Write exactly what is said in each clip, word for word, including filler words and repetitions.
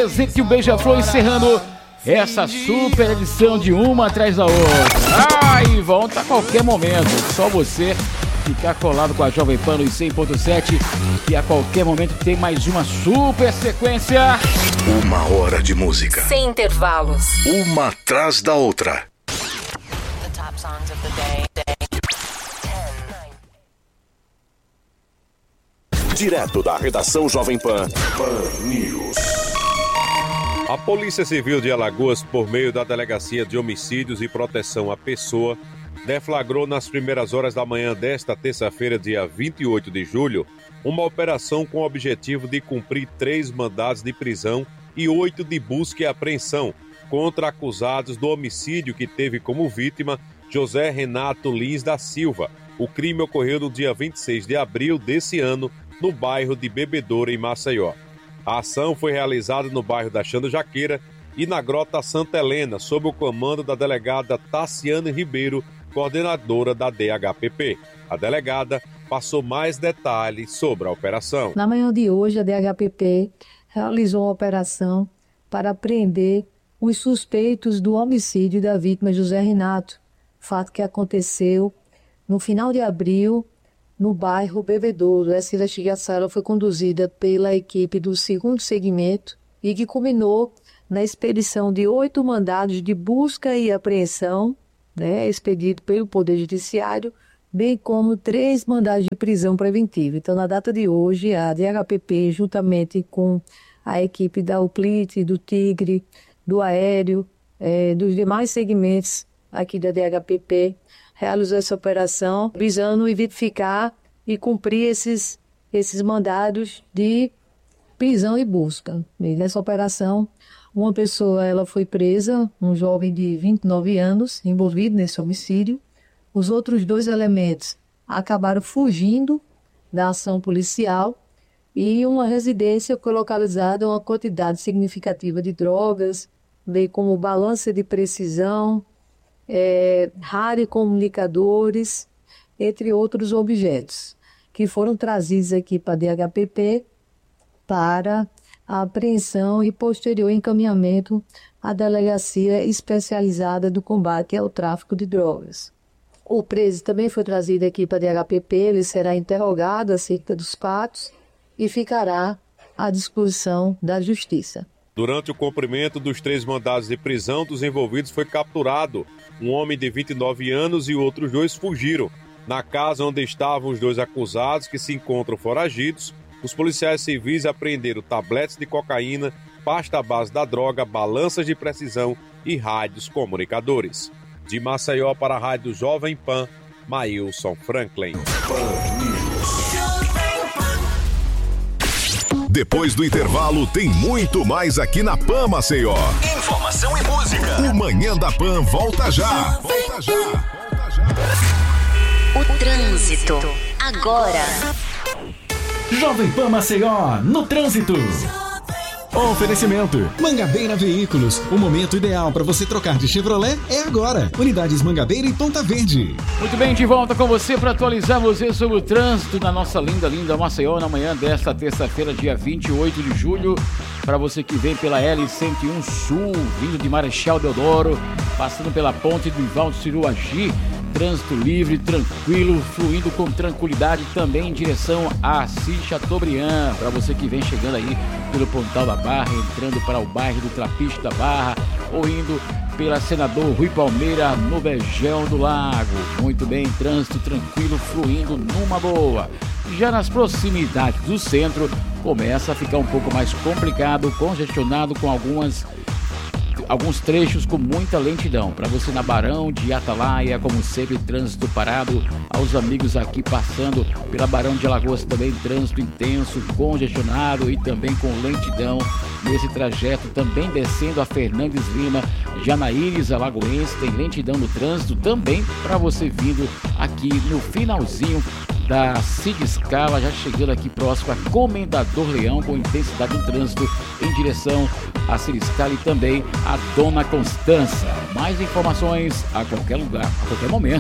Presente e o Beija-Flor encerrando essa super edição de uma atrás da outra. Ah, e volta a qualquer momento. Só você ficar colado com a Jovem Pan no cem ponto sete e a qualquer momento tem mais uma super sequência. Uma hora de música. Sem intervalos. Uma atrás da outra. The top songs of the day. Direto da redação Jovem Pan. Pan News. A Polícia Civil de Alagoas, por meio da Delegacia de Homicídios e Proteção à Pessoa, deflagrou nas primeiras horas da manhã desta terça-feira, dia vinte e oito de julho, uma operação com o objetivo de cumprir três mandados de prisão e oito de busca e apreensão contra acusados do homicídio que teve como vítima José Renato Lins da Silva. O crime ocorreu no dia vinte e seis de abril desse ano, no bairro de Bebedouro, em Maceió. A ação foi realizada no bairro da Xanda Jaqueira e na Grota Santa Helena, sob o comando da delegada Tassiane Ribeiro, coordenadora da D H P P. A delegada passou mais detalhes sobre a operação. Na manhã de hoje, a D H P P realizou uma operação para prender os suspeitos do homicídio da vítima José Renato, fato que aconteceu no final de abril, no bairro Bebedouro. Essa investigação foi conduzida pela equipe do segundo segmento e que culminou na expedição de oito mandados de busca e apreensão, né, expedido pelo Poder Judiciário, bem como três mandados de prisão preventiva. Então, na data de hoje, a D H P P, juntamente com a equipe da U P L I T, do Tigre, do Aéreo, eh, dos demais segmentos aqui da D H P P, realizou essa operação visando identificar e cumprir esses, esses mandados de prisão e busca. E nessa operação, uma pessoa ela foi presa, um jovem de vinte e nove anos, envolvido nesse homicídio. Os outros dois elementos acabaram fugindo da ação policial e uma residência foi localizada uma quantidade significativa de drogas, bem como balança de precisão, É, rádio comunicadores, entre outros objetos, que foram trazidos aqui para a D H P P para a apreensão e posterior encaminhamento à Delegacia Especializada do Combate ao Tráfico de Drogas. O preso também foi trazido aqui para a D H P P, ele será interrogado acerca dos fatos e ficará à disposição da Justiça. Durante o cumprimento dos três mandados de prisão dos envolvidos foi capturado um homem de vinte e nove anos e outros dois fugiram. Na casa onde estavam os dois acusados, que se encontram foragidos, os policiais civis apreenderam tabletes de cocaína, pasta à base da droga, balanças de precisão e rádios comunicadores. De Maceió para a Rádio Jovem Pan, Maílson Franklin. Depois do intervalo, tem muito mais aqui na Pan Maceió. Informação e música. O Manhã da Pan volta já. Volta já. Volta já. O trânsito, agora. Jovem Pan Maceió, no trânsito. Oferecimento Mangabeira Veículos, o momento ideal para você trocar de Chevrolet é agora. Unidades Mangabeira e Ponta Verde. Muito bem, de volta com você para atualizar você sobre o trânsito na nossa linda, linda Maceió na manhã desta terça-feira, dia vinte e oito de julho. Para você que vem pela L cento e um Sul, vindo de Marechal Deodoro, passando pela ponte do Ivaldo Ciruagi, trânsito livre, tranquilo, fluindo com tranquilidade também em direção a Assis Chateaubriand. Para você que vem chegando aí pelo Pontal da Barra, entrando para o bairro do Trapiche da Barra ou indo pela Senador Rui Palmeira no Vegel do Lago. Muito bem, trânsito tranquilo, fluindo numa boa. Já nas proximidades do centro, começa a ficar um pouco mais complicado, congestionado com algumas... alguns trechos com muita lentidão. Para você na Barão de Atalaia, como sempre, trânsito parado. Aos amigos aqui passando pela Barão de Alagoas também, trânsito intenso, congestionado e também com lentidão nesse trajeto. Também descendo a Fernandes Lima, Janaíris Alagoense, tem lentidão no trânsito também para você vindo aqui no finalzinho da Cid Scala, já chegando aqui próximo a Comendador Leão, com intensidade do trânsito em direção a Cid Scala e também a Dona Constança. Mais informações a qualquer lugar, a qualquer momento,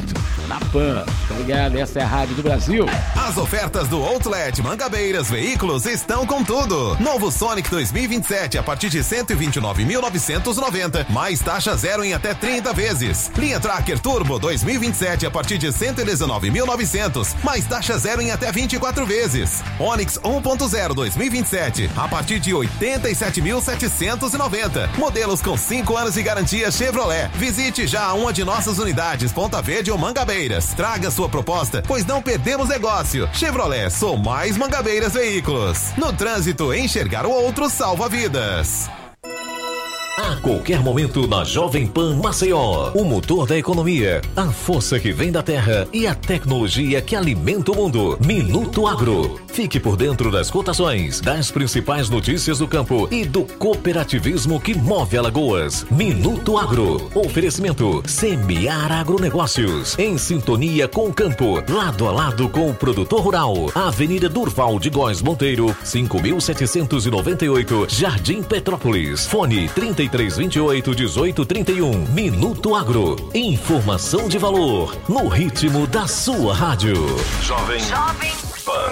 na Pan. Tá ligado? Essa é a Rádio do Brasil. As ofertas do Outlet Mangabeiras Veículos estão com tudo. Novo Sonic dois mil e vinte e sete a partir de cento e vinte e nove mil novecentos e noventa, mais taxa zero em até trinta vezes. Linha Tracker Turbo dois mil e vinte e sete a partir de cento e dezenove mil e novecentos, mais taxa zero em até vinte e quatro vezes. Onix um ponto zero dois mil e vinte e sete a partir de oitenta e sete mil setecentos e noventa. Modelos com cinco anos de garantia Chevrolet. Visite já uma de nossas unidades Ponta Verde ou Mangabeiras. Traga sua proposta, pois não perdemos negócio. Chevrolet, sou mais Mangabeiras Veículos. No trânsito, enxergar o outro salva vidas. A qualquer momento na Jovem Pan Maceió, o motor da economia, a força que vem da terra e a tecnologia que alimenta o mundo. Minuto Agro. Fique por dentro das cotações, das principais notícias do campo e do cooperativismo que move Alagoas. Minuto Agro. Oferecimento Semear Agronegócios. Em sintonia com o campo, lado a lado com o produtor rural. Avenida Durval de Góes Monteiro, cinco mil setecentos e noventa e oito, Jardim Petrópolis. Fone trinta e três vinte e oito, dezoito trinta e um. Minuto Agro. Informação de valor no ritmo da sua rádio. Jovem, Jovem Pan.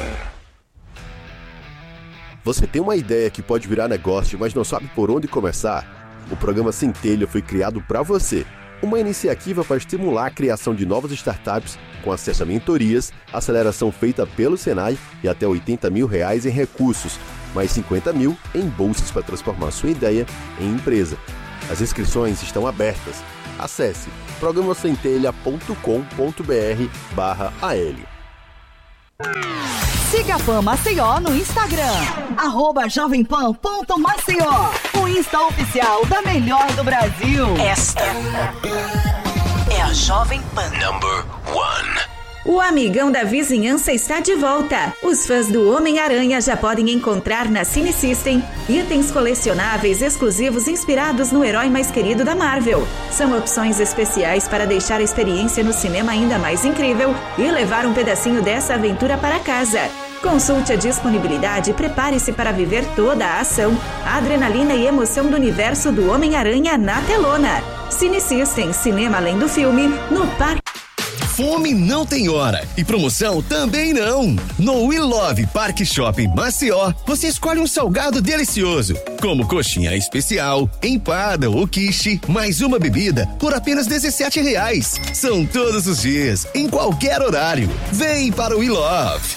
Você tem uma ideia que pode virar negócio, mas não sabe por onde começar? O programa Centelha foi criado para você. Uma iniciativa para estimular a criação de novas startups com acesso a mentorias, aceleração feita pelo Senai e até oitenta mil reais em recursos, mais cinquenta mil em bolsas para transformar sua ideia em empresa. As inscrições estão abertas. Acesse programa centelha ponto com ponto br barra A L. Siga a Pan Maceió no Instagram, arroba jovempan.maceió, o Insta oficial da melhor do Brasil. Esta é a Jovem Pan. Number one. O Amigão da Vizinhança está de volta. Os fãs do Homem-Aranha já podem encontrar na Cine System itens colecionáveis exclusivos inspirados no herói mais querido da Marvel. São opções especiais para deixar a experiência no cinema ainda mais incrível e levar um pedacinho dessa aventura para casa. Consulte a disponibilidade e prepare-se para viver toda a ação, a adrenalina e emoção do universo do Homem-Aranha na telona. Cine System, cinema além do filme, no Parque. Fome não tem hora e promoção também não. No We Love Parque Shopping Maceió, você escolhe um salgado delicioso, como coxinha especial, empada ou quiche, mais uma bebida por apenas dezessete reais. São todos os dias, em qualquer horário. Vem para o We Love.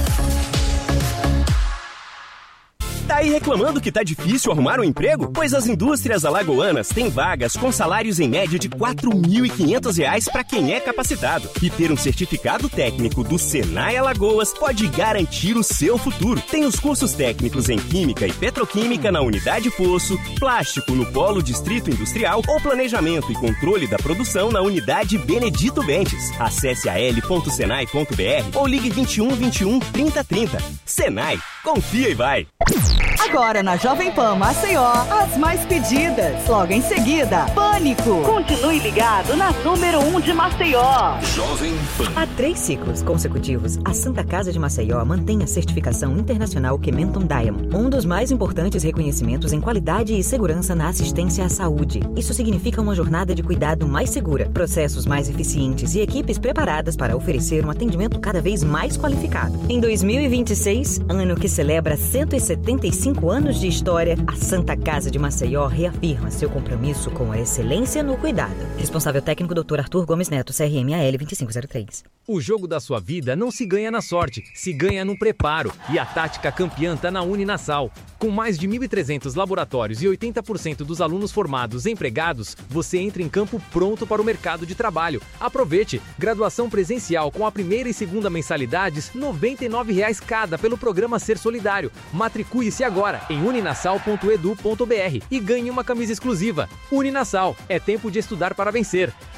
Tá aí reclamando que tá difícil arrumar um emprego? Pois as indústrias alagoanas têm vagas com salários em média de quatro mil e quinhentos reais para quem é capacitado. E ter um certificado técnico do Senai Alagoas pode garantir o seu futuro. Tem os cursos técnicos em Química e Petroquímica na Unidade Poço, Plástico no Polo Distrito Industrial ou Planejamento e Controle da Produção na Unidade Benedito Bentes. Acesse a l ponto senai ponto b r ou ligue vinte e um, vinte e um, trinta, trinta. Senai, confia e vai! Agora na Jovem Pan Maceió, as mais pedidas. Logo em seguida, Pânico. Continue ligado na número um de Maceió. Jovem Pan. Há três ciclos consecutivos, a Santa Casa de Maceió mantém a certificação internacional Kementon Diamond, um dos mais importantes reconhecimentos em qualidade e segurança na assistência à saúde. Isso significa uma jornada de cuidado mais segura, processos mais eficientes e equipes preparadas para oferecer um atendimento cada vez mais qualificado. Em dois mil e vinte e seis, ano que celebra cento e setenta e cinco anos de história, a Santa Casa de Maceió reafirma seu compromisso com a excelência no cuidado. Responsável técnico doutor Arthur Gomes Neto, C R M A L vinte e cinco zero três. O jogo da sua vida não se ganha na sorte, se ganha no preparo. E a tática campeã tá na Uninasal. Com mais de mil e trezentos laboratórios e oitenta por cento dos alunos formados empregados, você entra em campo pronto para o mercado de trabalho. Aproveite! Graduação presencial com a primeira e segunda mensalidades, noventa e nove reais cada pelo programa Ser Solidário. Matricule-se agora em uninasal ponto edu ponto br e ganhe uma camisa exclusiva. Uninasal, é tempo de estudar para vencer.